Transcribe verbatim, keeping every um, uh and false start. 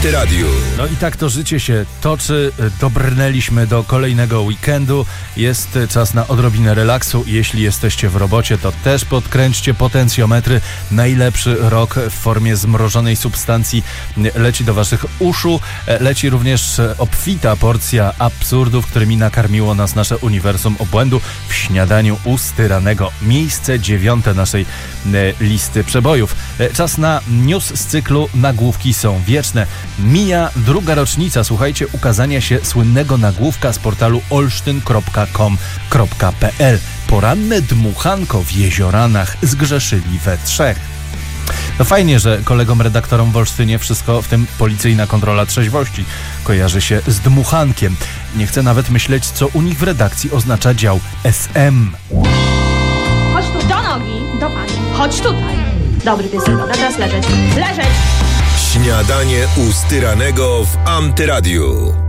Antyradiu. No i tak to życie się toczy. Dobrnęliśmy do kolejnego weekendu. Jest czas na odrobinę relaksu. Jeśli jesteście w robocie, to też podkręćcie potencjometry. Najlepszy rok w formie zmrożonej substancji leci do waszych uszu. Leci również obfita porcja absurdów, którymi nakarmiło nas nasze uniwersum obłędu w śniadaniu ustyranego. Miejsce dziewiąte naszej listy przebojów. Czas na news z cyklu Nagłówki są wieczne. Mija druga rocznica, słuchajcie, ukazania się słynnego nagłówka z portalu olsztyn kropka com kropka pe el. Poranne dmuchanko w Jezioranach zgrzeszyli we trzech. No fajnie, że kolegom redaktorom w Olsztynie wszystko, w tym policyjna kontrola trzeźwości, kojarzy się z dmuchankiem. Nie chcę nawet myśleć, co u nich w redakcji oznacza dział es em. Chodź tu, do nogi, do pani. Chodź tutaj. Dobry piesek, dobra, teraz leżeć. Leżeć! Śniadanie ustyranego w Antyradiu.